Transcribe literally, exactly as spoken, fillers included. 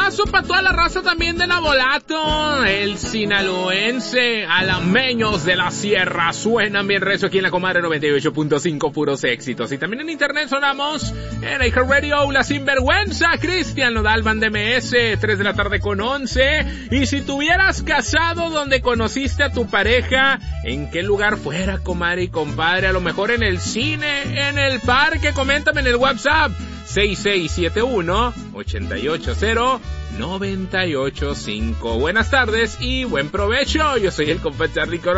abrazo para toda la raza también de Navolato, el sinaloense, alameños de la sierra, suenan bien recio aquí en la Comadre noventa y ocho punto cinco, puros éxitos. Y también en internet sonamos en iHeartRadio, La Sinvergüenza, Cristian Nodal, Band M S, tres de la tarde con once. Y si tuvieras casado donde conociste a tu pareja, ¿en qué lugar fuera, comadre y compadre? A lo mejor en el cine, en el parque. Coméntame en el WhatsApp seis seis siete uno, ocho ocho cero, nueve ocho cinco. Buenas tardes y buen provecho. Yo soy el compa Charlie Coronel.